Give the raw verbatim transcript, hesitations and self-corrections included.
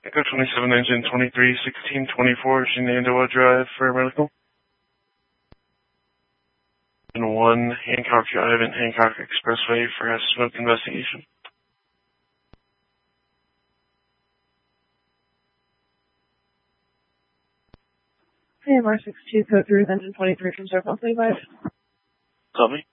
Echo twenty-seven, engine twenty-three, sixteen twenty-four, Shenandoah Drive for medical. And one, Hancock Drive and Hancock Expressway for a smoke investigation. Hey, M R sixty-two, code three with engine twenty-three from Circle twenty-five. Tell me.